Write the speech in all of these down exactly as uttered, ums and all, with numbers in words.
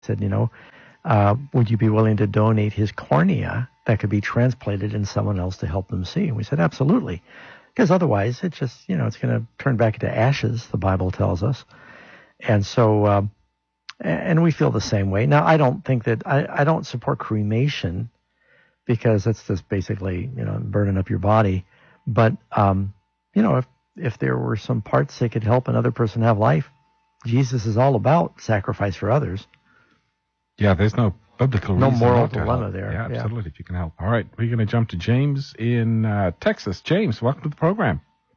said, you know, uh, would you be willing to donate his cornea that could be transplanted in someone else to help them see? And we said, absolutely. Because otherwise, it's just, you know, it's going to turn back into ashes, the Bible tells us. And so, uh, and we feel the same way. Now, I don't think that, I, I don't support cremation because that's just basically, you know, burning up your body. But, um, you know, if, if there were some parts that could help another person have life, Jesus is all about sacrifice for others. Yeah, there's no biblical no reason. No moral not to dilemma help. there. Yeah, yeah, absolutely, if you can help. All right, we're going to jump to James in uh, Texas. James, welcome to the program.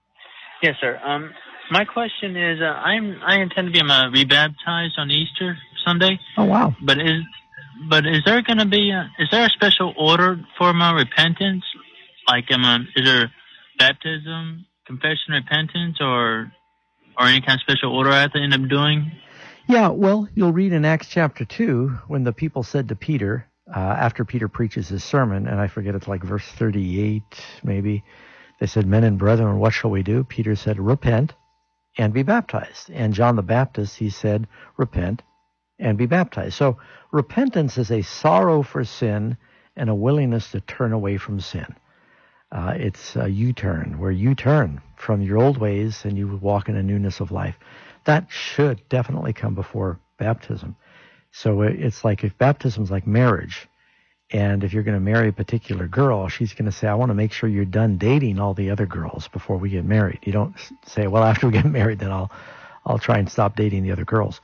Yes, sir. Um, my question is, uh, I'm I intend to be um, rebaptized on Easter Sunday. Oh, wow. But is but is there going to be a, is there a special order for my repentance? Like, um, uh, is there baptism, confession, repentance, or or any kind of special order I have to end up doing? Yeah, well, you'll read in Acts chapter two when the people said to Peter, uh, after Peter preaches his sermon, and I forget, it's like verse thirty-eight maybe, they said, men and brethren, what shall we do? Peter said, repent and be baptized. And John the Baptist, he said, repent and be baptized. So repentance is a sorrow for sin and a willingness to turn away from sin. Uh, it's a U-turn, where you turn from your old ways and you walk in a newness of life. That should definitely come before baptism. So it's like if baptism is like marriage, and if you're going to marry a particular girl, she's going to say, I want to make sure you're done dating all the other girls before we get married. You don't say, well, after we get married, then I'll I'll try and stop dating the other girls.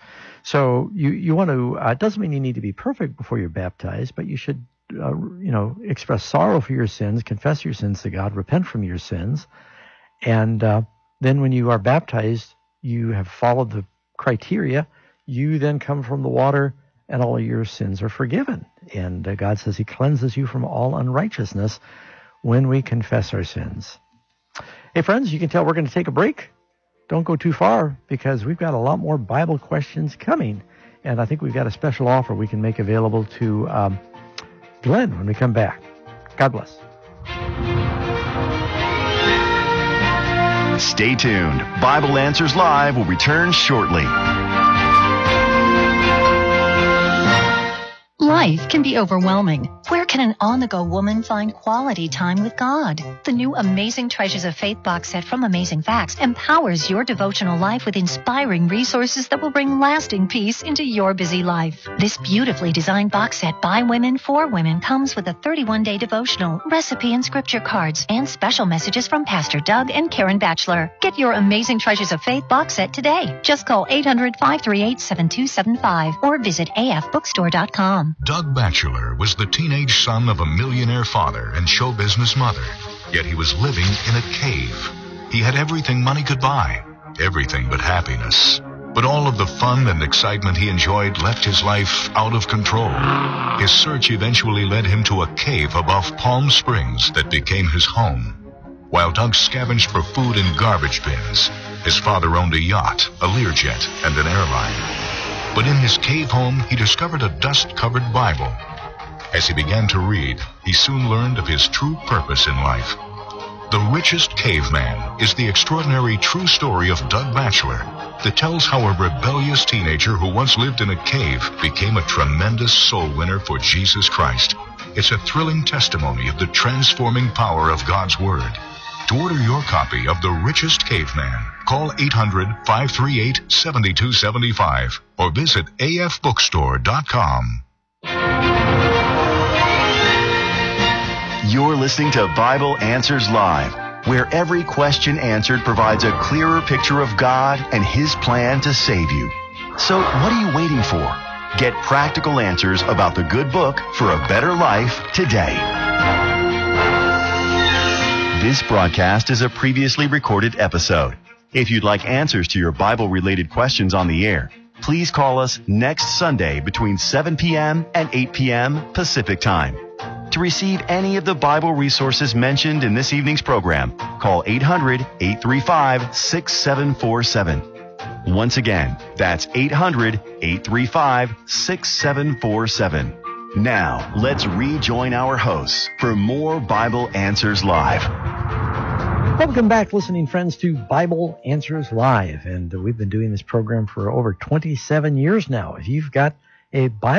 So you, you want to, uh, it doesn't mean you need to be perfect before you're baptized, but you should, uh, you know, express sorrow for your sins, confess your sins to God, repent from your sins, and uh, then when you are baptized, you have followed the criteria, you then come from the water and all of your sins are forgiven. And uh, God says he cleanses you from all unrighteousness when we confess our sins. Hey, friends, you can tell we're going to take a break. Don't go too far because we've got a lot more Bible questions coming. And I think we've got a special offer we can make available to um, Glenn when we come back. God bless. Stay tuned. Bible Answers Live will return shortly. Life can be overwhelming. Where can an on-the-go woman find quality time with God? The new Amazing Treasures of Faith box set from Amazing Facts empowers your devotional life with inspiring resources that will bring lasting peace into your busy life. This beautifully designed box set by women for women comes with a thirty-one day devotional, recipe and scripture cards, and special messages from Pastor Doug and Karen Batchelor. Get your Amazing Treasures of Faith box set today. Just call eight hundred, five three eight, seven two seven five or visit a f bookstore dot com. Doug Batchelor was the teenage son of a millionaire father and show business mother, yet he was living in a cave. He had everything money could buy, everything but happiness. But all of the fun and excitement he enjoyed left his life out of control. His search eventually led him to a cave above Palm Springs that became his home. While Doug scavenged for food in garbage bins, his father owned a yacht, a Learjet, and an airline. But in his cave home, he discovered a dust-covered Bible. As he began to read, he soon learned of his true purpose in life. The Richest Caveman is the extraordinary true story of Doug Batchelor that tells how a rebellious teenager who once lived in a cave became a tremendous soul winner for Jesus Christ. It's a thrilling testimony of the transforming power of God's Word. To order your copy of The Richest Caveman, call eight hundred, five three eight, seven two seven five or visit a f bookstore dot com. You're listening to Bible Answers Live, where every question answered provides a clearer picture of God and His plan to save you. So what are you waiting for? Get practical answers about the good book for a better life today. This broadcast is a previously recorded episode. If you'd like answers to your Bible-related questions on the air, please call us next Sunday between seven p.m. and eight p.m. Pacific Time. To receive any of the Bible resources mentioned in this evening's program, call eight hundred, eight three five, six seven four seven. Once again, that's eight hundred, eight three five, six seven four seven. Now, let's rejoin our hosts for more Bible Answers Live. Welcome back, listening friends, to Bible Answers Live. And uh, we've been doing this program for over twenty-seven years now. If you've got a Bible